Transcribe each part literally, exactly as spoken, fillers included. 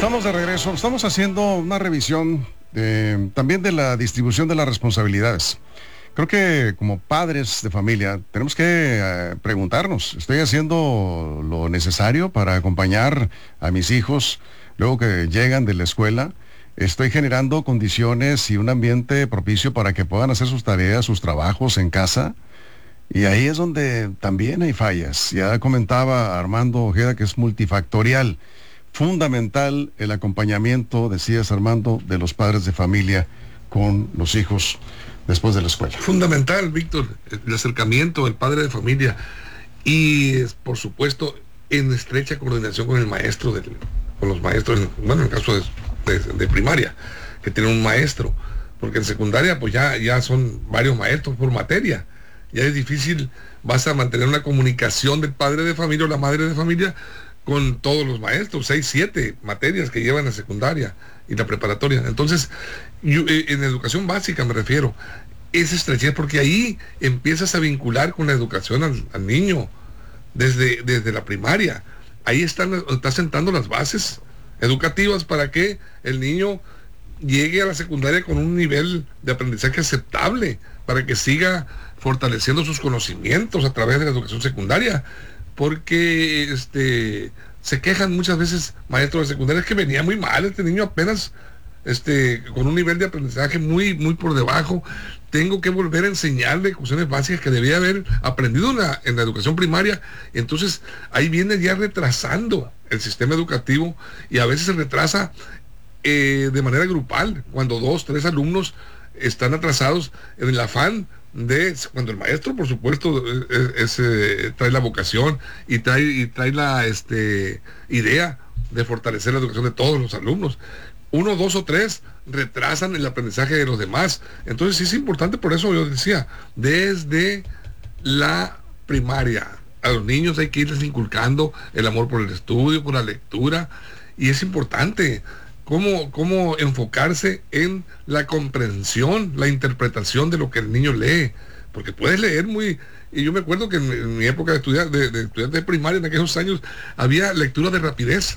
Estamos de regreso, estamos haciendo una revisión de, también de la distribución de las responsabilidades. Creo que como padres de familia tenemos que eh, preguntarnos, ¿estoy haciendo lo necesario para acompañar a mis hijos luego que llegan de la escuela? ¿Estoy generando condiciones y un ambiente propicio para que puedan hacer sus tareas, sus trabajos en casa? Y ahí es donde también hay fallas. Ya comentaba Armando Ojeda que es multifactorial. Fundamental el acompañamiento, decías Armando, de los padres de familia con los hijos después de la escuela. Fundamental, Víctor, el acercamiento del padre de familia y, por supuesto, en estrecha coordinación con el maestro, del, con los maestros, bueno, en el caso de, de, de primaria, que tiene un maestro, porque en secundaria pues ya, ya son varios maestros por materia, ya es difícil, vas a mantener una comunicación del padre de familia o la madre de familia con todos los maestros, seis, siete materias que llevan la secundaria y la preparatoria. Entonces, yo, eh, en educación básica me refiero, es estrechez porque ahí empiezas a vincular con la educación al, al niño desde, desde la primaria. Ahí están, estás sentando las bases educativas para que el niño llegue a la secundaria con un nivel de aprendizaje aceptable, para que siga fortaleciendo sus conocimientos a través de la educación secundaria. Porque este se quejan muchas veces maestros de secundaria que venía muy mal este niño, apenas este con un nivel de aprendizaje muy muy por debajo, tengo que volver a enseñarle cuestiones básicas que debía haber aprendido en la, en la educación primaria. Entonces ahí viene ya retrasando el sistema educativo y a veces se retrasa eh, de manera grupal, cuando dos, tres alumnos están atrasados en el afán de, cuando el maestro por supuesto es, es, eh, trae la vocación y trae, y trae la este, idea de fortalecer la educación de todos los alumnos. Uno, dos o tres retrasan el aprendizaje de los demás. Entonces sí es importante, por eso yo decía, desde la primaria a los niños hay que irles inculcando el amor por el estudio, por la lectura, y es importante Cómo, cómo enfocarse en la comprensión, la interpretación de lo que el niño lee, porque puedes leer muy, y yo me acuerdo que en, en mi época de, estudiar, de, de estudiante de primaria, en aquellos años, había lectura de rapidez,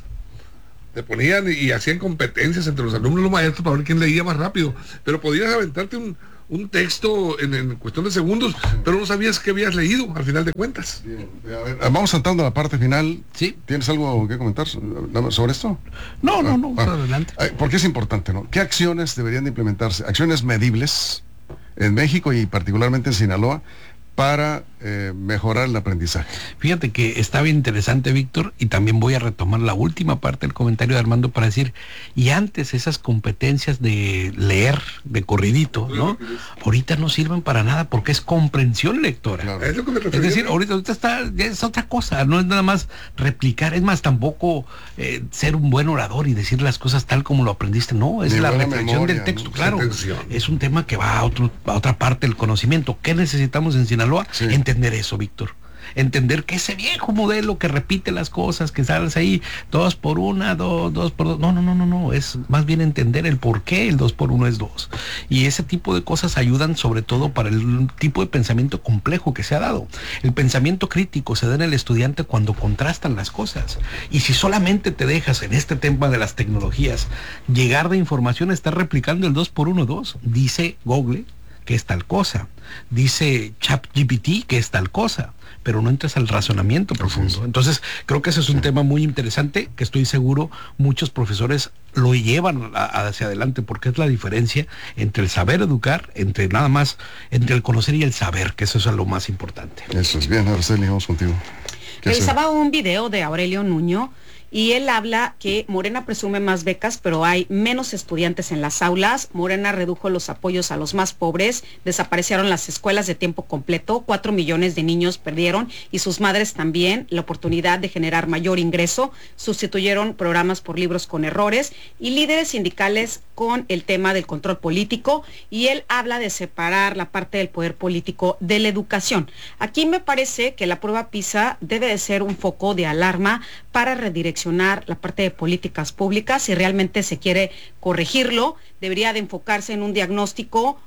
te ponían y, y hacían competencias entre los alumnos y los maestros para ver quién leía más rápido, pero podías aventarte un, un texto en, en cuestión de segundos, pero no sabías qué habías leído al final de cuentas. Bien, a ver, vamos saltando a la parte final. Sí. ¿Tienes algo que comentar sobre esto? No, no, no, ah, ah, adelante. Porque es importante, ¿no? ¿Qué acciones deberían de implementarse? Acciones medibles en México y particularmente en Sinaloa para eh, mejorar el aprendizaje. Fíjate que está bien interesante, Víctor, y también voy a retomar la última parte del comentario de Armando para decir, y antes esas competencias de leer de corridito, ¿no? Ahorita no sirven para nada porque es comprensión lectora. Claro. Es, lo que me Es decir, ahorita, ahorita está, es otra cosa, no es nada más replicar, es más, tampoco eh, ser un buen orador y decir las cosas tal como lo aprendiste, no, es Ni la buena reflexión memoria, del texto, ¿no? claro. Atención. Es un tema que va a, otro, a otra parte del conocimiento. ¿Qué necesitamos en Sinaloa? Sí. Entender eso, Víctor. Entender que ese viejo modelo que repite las cosas, que sales ahí, dos por una, dos, dos por dos. No, no, no, no, no. Es más bien entender el por qué el dos por uno es dos. Y ese tipo de cosas ayudan sobre todo para el tipo de pensamiento complejo que se ha dado. El pensamiento crítico se da en el estudiante cuando contrastan las cosas. Y si solamente te dejas en este tema de las tecnologías llegar de información, estás replicando el dos por uno, dos. Dice Google que es tal cosa, dice ChatGPT que es tal cosa, pero no entras al razonamiento profundo. Entonces, creo que ese es un sí. tema muy interesante que estoy seguro muchos profesores lo llevan a, a hacia adelante, porque es la diferencia entre el saber educar, entre nada más, entre el conocer y el saber, que eso es lo más importante. Eso es bien, Araceli, vamos contigo. Revisaba un video de Aurelio Nuño y él habla que Morena presume más becas, pero hay menos estudiantes en las aulas. Morena redujo los apoyos a los más pobres, desaparecieron las escuelas de tiempo completo, cuatro millones de niños perdieron y sus madres también la oportunidad de generar mayor ingreso, sustituyeron programas por libros con errores y líderes sindicales con el tema del control político, y él habla de separar la parte del poder político de la educación. Aquí me parece que la prueba PISA debe de ser un foco de alarma para redireccionar la parte de políticas públicas. Si realmente se quiere corregirlo, debería de enfocarse en un diagnóstico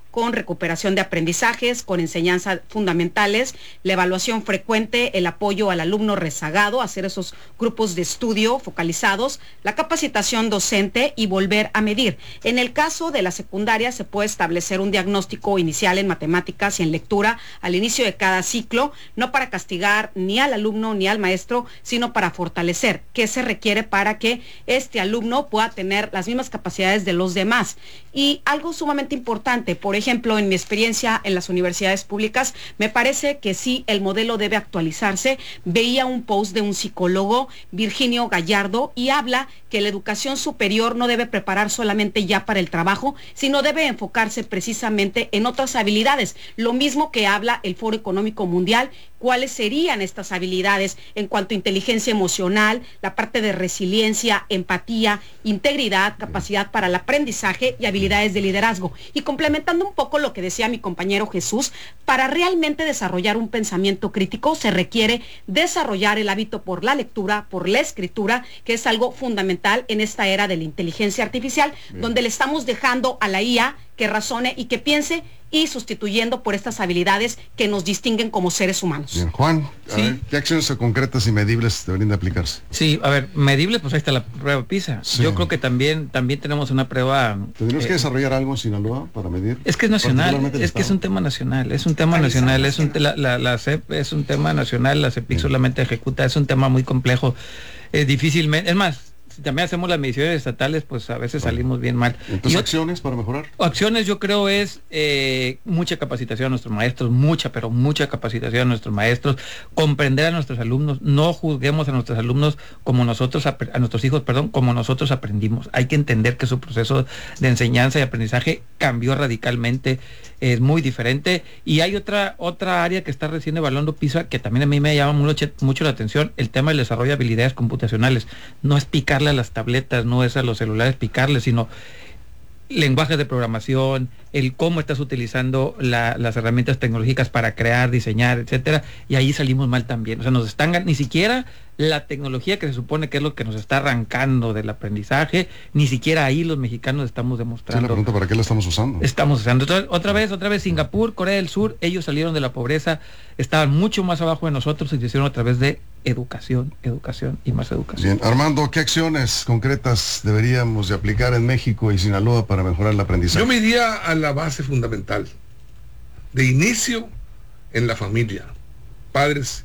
con recuperación de aprendizajes, con enseñanzas fundamentales, la evaluación frecuente, el apoyo al alumno rezagado, hacer esos grupos de estudio focalizados, la capacitación docente y volver a medir. En el caso de la secundaria se puede establecer un diagnóstico inicial en matemáticas y en lectura al inicio de cada ciclo, no para castigar ni al alumno ni al maestro, sino para fortalecer qué se requiere para que este alumno pueda tener las mismas capacidades de los demás. Y algo sumamente importante, por ejemplo, en mi experiencia en las universidades públicas, me parece que sí, el modelo debe actualizarse. Veía un post de un psicólogo, Virginio Gallardo, y habla que la educación superior no debe preparar solamente ya para el trabajo, sino debe enfocarse precisamente en otras habilidades. Lo mismo que habla el Foro Económico Mundial, cuáles serían estas habilidades en cuanto a inteligencia emocional, la parte de resiliencia, empatía, integridad, capacidad para el aprendizaje y habilidades de liderazgo. Y complementando un poco lo que decía mi compañero Jesús, para realmente desarrollar un pensamiento crítico se requiere desarrollar el hábito por la lectura, por la escritura, que es algo fundamental en esta era de la inteligencia artificial, Bien. donde le estamos dejando a la I A que razone y que piense, y sustituyendo por estas habilidades que nos distinguen como seres humanos. Bien, Juan, a sí. ver, ¿qué acciones concretas y medibles deberían de aplicarse? Sí, a ver, medibles, pues ahí está la prueba PISA. Sí. Yo creo que también también tenemos una prueba... ¿Tendríamos eh, que desarrollar algo en Sinaloa para medir? Es que es nacional, es que es un tema nacional, es un tema nacional, es un, la, la, la C E P es un tema nacional, la CEPIC solamente ejecuta, es un tema muy complejo, eh, difícilmente, es más, si también hacemos las mediciones estatales, pues a veces bueno, salimos bien mal. Entonces, y acciones para mejorar. Acciones yo creo es eh, mucha capacitación a nuestros maestros, mucha, pero mucha capacitación a nuestros maestros, comprender a nuestros alumnos, no juzguemos a nuestros alumnos como nosotros, a nuestros hijos, perdón, como nosotros aprendimos. Hay que entender que su proceso de enseñanza y aprendizaje cambió radicalmente, es muy diferente. Y hay otra otra área que está recién evaluando PISA, que también a mí me llama mucho, mucho la atención, el tema del desarrollo de habilidades computacionales. No es picarle a las tabletas, no es a los celulares picarle, sino lenguajes de programación, el cómo estás utilizando la, las herramientas tecnológicas para crear, diseñar, etcétera, y ahí salimos mal también. O sea, nos están ni siquiera la tecnología que se supone que es lo que nos está arrancando del aprendizaje, ni siquiera ahí los mexicanos estamos demostrando. Sí, la pregunta, ¿para qué la estamos usando? Estamos usando. Otra, otra vez, otra vez, Singapur, Corea del Sur, ellos salieron de la pobreza, estaban mucho más abajo de nosotros y se hicieron a través de educación, educación y más educación. Bien, Armando, ¿qué acciones concretas deberíamos de aplicar en México y Sinaloa para mejorar el aprendizaje? Yo me iría a la base fundamental. De inicio, en la familia. Padres